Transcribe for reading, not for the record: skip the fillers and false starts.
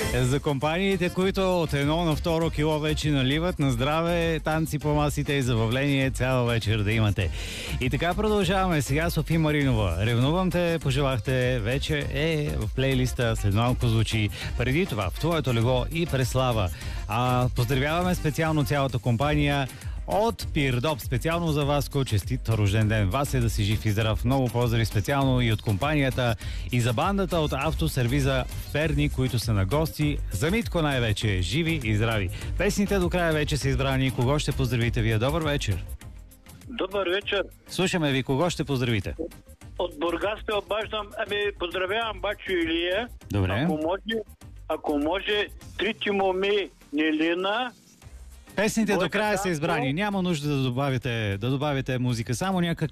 За компаниите, които от 1 на 2 кило вече наливат, на здраве, танци по масите и забавление цяла вечер да имате. И така продължаваме. Сега Софи Маринова. Ревнувам те, пожелахте, вече е в плейлиста, след малко звучи. Преди това, в твоето легло и Преслава. Поздравяваме специално цялата компания от Пирдоп, специално за вас, честит рожден ден. Вас е да си жив и здрав. Много поздрави специално и от компанията, и за бандата от автосервиза Перни, които са на гости. За Митко най-вече. Живи и здрави. Песните до края вече са избрани. Кого ще поздравите вие? Добър вечер. Добър вечер. Слушаме ви. Кого ще поздравите? От Бургас те обаждам. Поздравявам бачо Илия. Добре. Ако може, трите моми Нелина. Песните до края са избрани. Няма нужда да добавите музика. Само някакви